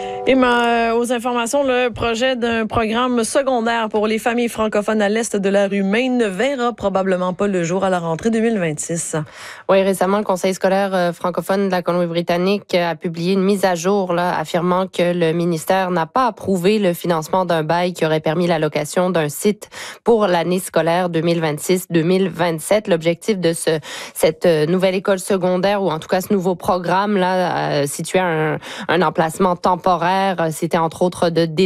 Et aux informations, le projet d'un programme secondaire pour les familles francophones à l'est de la rue Maine ne verra probablement pas le jour à la rentrée 2026. Oui, récemment, le Conseil scolaire francophone de la Colombie-Britannique a publié une mise à jour affirmant que le ministère n'a pas approuvé le financement d'un bail qui aurait permis l'allocation d'un site pour l'année scolaire 2026-2027. L'objectif de cette nouvelle école secondaire, ou en tout cas ce nouveau programme situé à un emplacement temporaire, c'était entre autres de